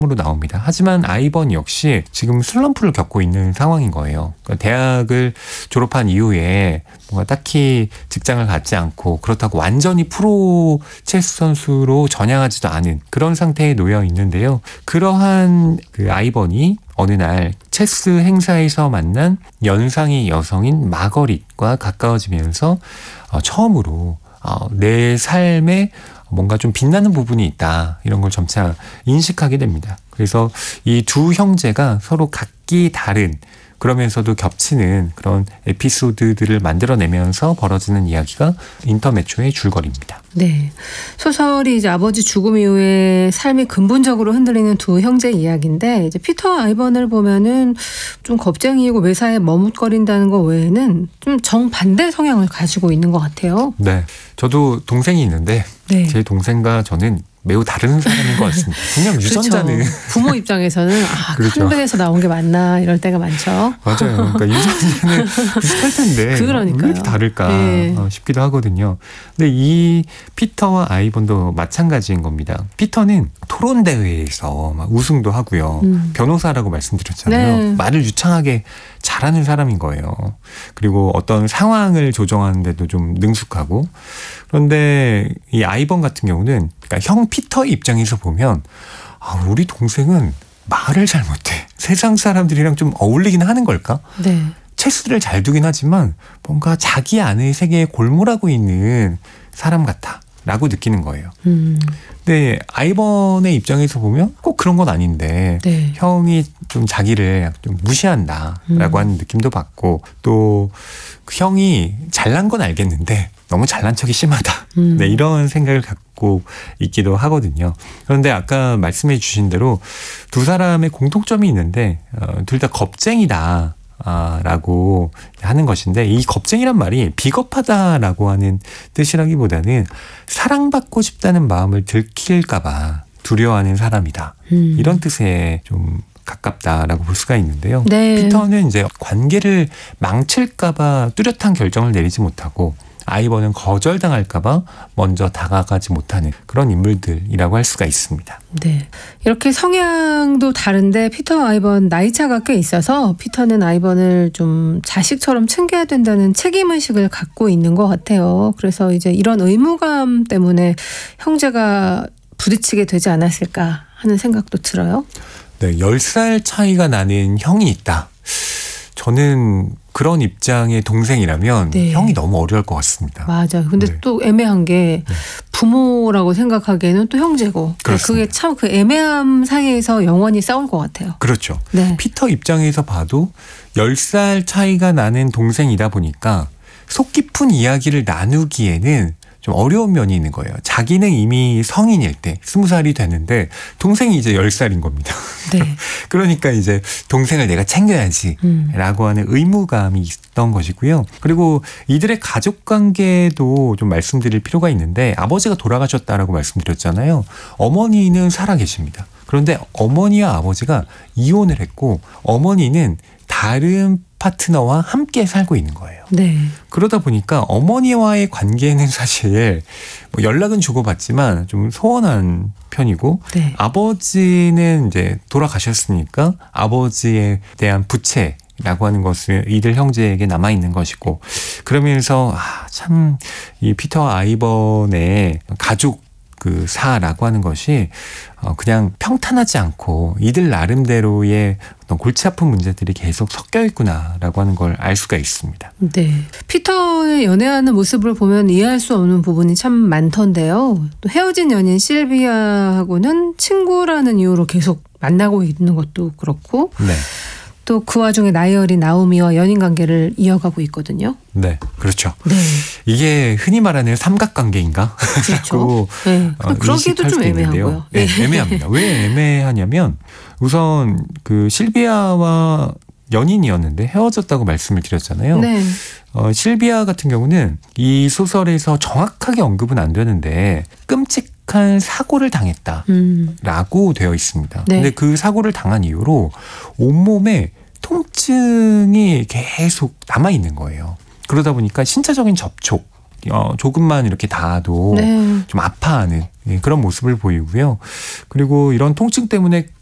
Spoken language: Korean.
으로 나옵니다. 하지만 아이번 역시 지금 슬럼프를 겪고 있는 상황인 거예요. 그러니까 대학을 졸업한 이후에 뭔가 딱히 직장을 갖지 않고 그렇다고 완전히 프로 체스 선수로 전향하지도 않은 그런 상태에 놓여 있는데요. 그러한 그 아이번이 어느 날 체스 행사에서 만난 연상의 여성인 마거릿과 가까워지면서 처음으로 내 삶에 뭔가 좀 빛나는 부분이 있다. 이런 걸 점차 인식하게 됩니다. 그래서 이 두 형제가 서로 각기 다른 그러면서도 겹치는 그런 에피소드들을 만들어내면서 벌어지는 이야기가 인터메초의 줄거리입니다. 네, 소설이 이제 아버지 죽음 이후에 삶이 근본적으로 흔들리는 두 형제 이야기인데 이제 피터와 아이번을 보면은 좀 겁쟁이고 매사에 머뭇거린다는 것 외에는 좀 정반대 성향을 가지고 있는 것 같아요. 네, 저도 동생이 있는데 네. 제 동생과 저는 매우 다른 사람인 것 같습니다. 분명 유전자는 그렇죠. 부모 입장에서는 그렇죠. 큰 배에서 나온 게 맞나 이럴 때가 많죠. 맞아요. 그러니까 유전자는 비슷할 텐데 그러니까요. 왜 이렇게 다를까 네. 싶기도 하거든요. 근데 이 피터와 아이번도 마찬가지인 겁니다. 피터는 토론 대회에서 막 우승도 하고요. 변호사라고 말씀드렸잖아요. 네. 말을 유창하게 잘하는 사람인 거예요. 그리고 어떤 상황을 조정하는 데도 좀 능숙하고. 그런데 이 아이번 같은 경우는 그러니까 형 피터의 입장에서 보면 우리 동생은 말을 잘 못해. 세상 사람들이랑 좀 어울리긴 하는 걸까? 네. 체스를 잘 두긴 하지만 뭔가 자기 안의 세계에 골몰하고 있는 사람 같아 라고 느끼는 거예요. 근데 아이번의 입장에서 보면 꼭 그런 건 아닌데 네. 형이 좀 자기를 좀 무시한다라고 하는 느낌도 받고 또 그 형이 잘난 건 알겠는데 너무 잘난 척이 심하다. 네, 이런 생각을 갖고 있기도 하거든요. 그런데 아까 말씀해 주신 대로 두 사람의 공통점이 있는데 둘 다 겁쟁이다. 라고 하는 것인데 이 겁쟁이란 말이 비겁하다라고 하는 뜻이라기보다는 사랑받고 싶다는 마음을 들킬까봐 두려워하는 사람이다. 이런 뜻에 좀 가깝다라고 볼 수가 있는데요. 네. 피터는 이제 관계를 망칠까봐 뚜렷한 결정을 내리지 못하고 아이번은 거절당할까봐 먼저 다가가지 못하는 그런 인물들이라고 할 수가 있습니다. 네, 이렇게 성향도 다른데 피터와 아이번 나이 차가 꽤 있어서 피터는 아이번을 좀 자식처럼 챙겨야 된다는 책임의식을 갖고 있는 것 같아요. 그래서 이제 이런 의무감 때문에 형제가 부딪히게 되지 않았을까 하는 생각도 들어요. 네, 10살 차이가 나는 형이 있다. 저는 그런 입장의 동생이라면 네. 형이 너무 어려울 것 같습니다. 맞아요. 근데 네. 또 애매한 게 부모라고 생각하기에는 또 형제고 그렇습니다. 그게 참 그 애매함 사이에서 영원히 싸울 것 같아요. 그렇죠. 네. 피터 입장에서 봐도 10살 차이가 나는 동생이다 보니까 속 깊은 이야기를 나누기에는 좀 어려운 면이 있는 거예요. 자기는 이미 성인일 때 20살이 되는데 동생이 이제 10살인 겁니다. 네. 그러니까 이제 동생을 내가 챙겨야지 라고 하는 의무감이 있던 것이고요. 그리고 이들의 가족관계도 좀 말씀드릴 필요가 있는데 아버지가 돌아가셨다라고 말씀드렸잖아요. 어머니는 살아계십니다. 그런데 어머니와 아버지가 이혼을 했고 어머니는 다른 파트너와 함께 살고 있는 거예요. 네. 그러다 보니까 어머니와의 관계는 사실 뭐 연락은 주고받지만 좀 소원한 편이고 네. 아버지는 이제 돌아가셨으니까 아버지에 대한 부채라고 하는 것은 이들 형제에게 남아있는 것이고 그러면서 참 이 피터와 아이번의 가족 그 사라고 하는 것이 그냥 평탄하지 않고 이들 나름대로의 어떤 골치 아픈 문제들이 계속 섞여 있구나라고 하는 걸 알 수가 있습니다. 네. 피터의 연애하는 모습을 보면 이해할 수 없는 부분이 참 많던데요. 또 헤어진 연인 실비아하고는 친구라는 이유로 계속 만나고 있는 것도 그렇고 네. 또 그 와중에 나이 어린 나오미와 연인 관계를 이어가고 있거든요. 네, 그렇죠. 네. 이게 흔히 말하는 삼각관계인가? 그렇죠. 네. 그러기도 좀 애매하고요. 네, 애매합니다. 왜 애매하냐면 우선 그 실비아와 연인이었는데 헤어졌다고 말씀을 드렸잖아요. 네. 실비아 같은 경우는 이 소설에서 정확하게 언급은 안 되는데 끔찍한 사고를 당했다라고 되어 있습니다. 네. 근데 그 사고를 당한 이후로 온몸에 통증이 계속 남아있는 거예요. 그러다 보니까 신체적인 접촉, 조금만 이렇게 닿아도 네. 좀 아파하는 그런 모습을 보이고요. 그리고 이런 통증 때문에